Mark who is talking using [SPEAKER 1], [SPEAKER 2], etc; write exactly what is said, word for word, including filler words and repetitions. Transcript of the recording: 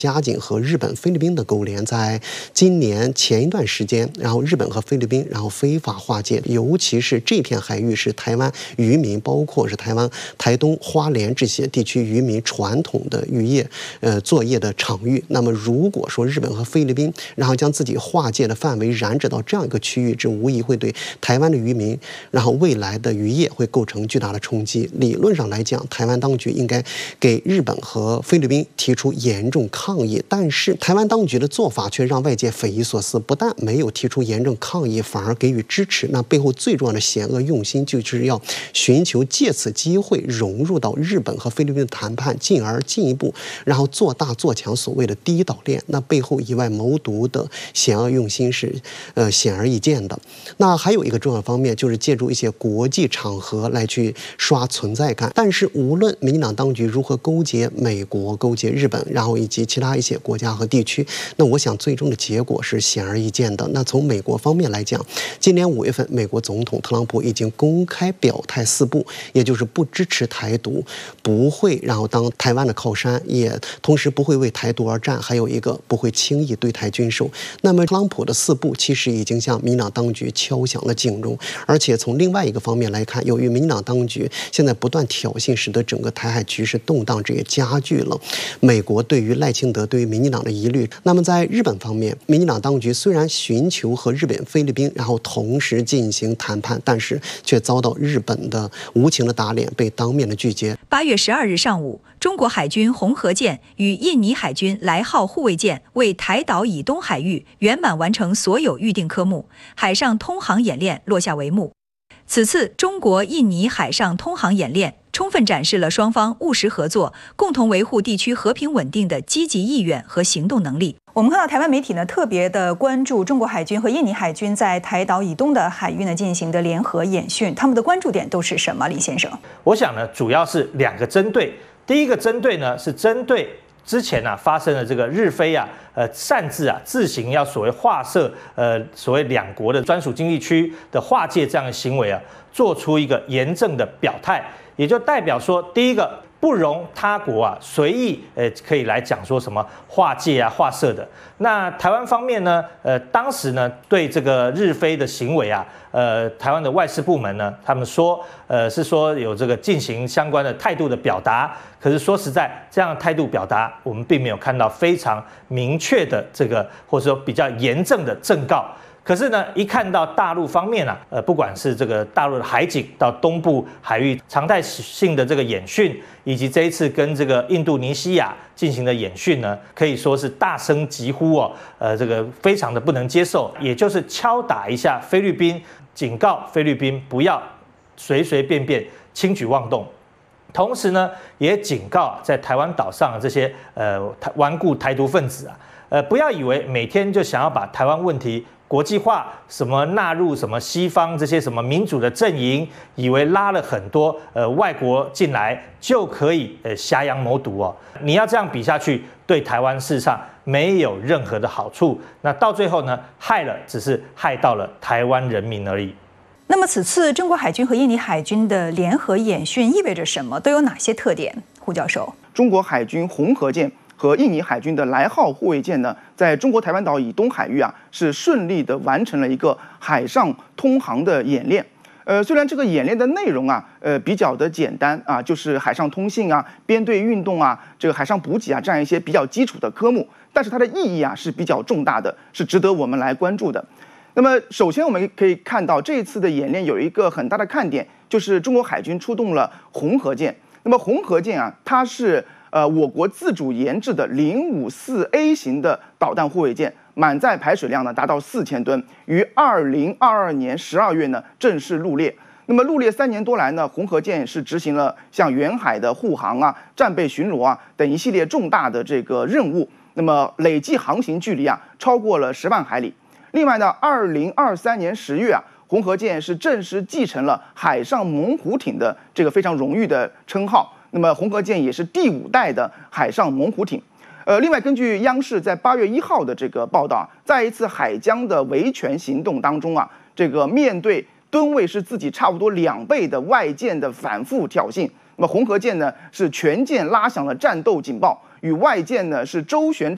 [SPEAKER 1] 加紧和日本、菲律宾的勾连，在今年前一段时间，然后日本和菲律宾然后非法划界，尤其是这片海域是台湾渔民，包括是台湾台东、花莲这些地区渔民传统的渔业呃作业的场域。那么如果说日本和菲律宾然后将自己划界的范围染指到这样一个区域，这无疑会对台湾的渔民然后未来的渔业会构成巨大的冲击。理论上来讲，台湾当局应该给日本和菲律宾提出严重抗议，但是台湾当局的做法却让外界匪夷所思，不但没有提出严重抗议，反而给予支持。那背后最重要的险恶用心，就是要寻求借此机会融入到日本和菲律宾的谈判，进而进一步然后做大做强所谓的第一岛链。那背后以外谋独的险恶用心是呃显而易见的。那还有一个重要方面，就是借助一些国际场合来去刷存在感。但是无论民进党当局如何勾结美国、勾结日本，然后以及其他一些国家和地区，那我想最终的结果是显而易见的。那从美国方面来讲，今年五月份，美国总统特朗普已经公开表态四不，也就是不支持台独，不会然后当台湾的靠山，也同时不会为台独而战，还有一个不会轻易对台军售。那么特朗普的四不其实已经向民进党当局敲响了警钟，而且从另外一个方面来看，由于民进党当局现在不断挑衅，使得整个台海局势动荡，这也加剧了美国对于赖清德、对于民进党的疑虑。那么在日本方面，民进党当局虽然寻求和日本、菲律宾然后同时进行谈判，但是却遭到日本的无情的打脸，被当面的拒绝。
[SPEAKER 2] 八月十二日上午，中国海军红河舰与印尼海军来号护卫舰为台岛以东海域圆满完成所有预定科目，海上通航演练落下帷幕。此次中国印尼海上通航演练充分展示了双方务实合作、共同维护地区和平稳定的积极意愿和行动能力。我们看到台湾媒体呢特别的关注中国海军和印尼海军在台岛以东的海域呢进行的联合演训，他们的关注点都是什么？李先生，
[SPEAKER 3] 我想呢，主要是两个针对。第一个针对呢是针对之前啊发生了这个日菲啊呃擅自啊自行要所谓划设呃所谓两国的专属经济区的划界这样的行为啊，做出一个严正的表态，也就代表说，第一个不容他国啊随意呃可以来讲说什么划界啊划设的。那台湾方面呢，呃当时呢对这个日菲的行为啊，呃台湾的外事部门呢，他们说呃是说有这个进行相关的态度的表达。可是说实在，这样的态度表达，我们并没有看到非常明确的这个，或者说比较严正的正告。可是呢，一看到大陆方面啊，呃，不管是这个大陆的海警到东部海域常态性的这个演训，以及这一次跟这个印度尼西亚进行的演训呢，可以说是大声疾呼哦，呃，这个非常的不能接受，也就是敲打一下菲律宾，警告菲律宾不要随随便便轻举妄动。同时呢，也警告在台湾岛上的这些呃顽固台独分子啊，呃，不要以为每天就想要把台湾问题国际化，什么纳入什么西方这些什么民主的阵营，以为拉了很多呃外国进来就可以呃挟洋谋独哦。你要这样比下去，对台湾事实上没有任何的好处。那到最后呢，害了只是害到了台湾人民而已。
[SPEAKER 2] 那么此次中国海军和印尼海军的联合演训意味着什么？都有哪些特点？胡教授，
[SPEAKER 4] 中国海军红河舰和印尼海军的来号护卫舰呢，在中国台湾岛以东海域啊，是顺利的完成了一个海上通航的演练。呃，虽然这个演练的内容啊，呃，比较的简单啊，就是海上通信啊、编队运动啊、这个海上补给啊这样一些比较基础的科目，但是它的意义啊是比较重大的，是值得我们来关注的。那么，首先我们可以看到这一次的演练有一个很大的看点，就是中国海军出动了红河舰。那么红河舰啊，它是呃我国自主研制的零五四 A 型的导弹护卫舰，满载排水量呢达到四千吨，于二零二二年十二月呢正式入列。那么入列三年多来呢，红河舰是执行了像远海的护航啊、战备巡逻啊等一系列重大的这个任务。那么累计航行距离啊超过了十万海里。另外呢，二零二三年十月啊，红河舰是正式继承了海上猛虎艇的这个非常荣誉的称号。那么红河舰也是第五代的海上猛虎艇。呃，另外根据央视在八月一号的这个报道，在一次海疆的维权行动当中啊，这个面对吨位是自己差不多两倍的外舰的反复挑衅，那么红河舰呢是全舰拉响了战斗警报，与外舰呢是周旋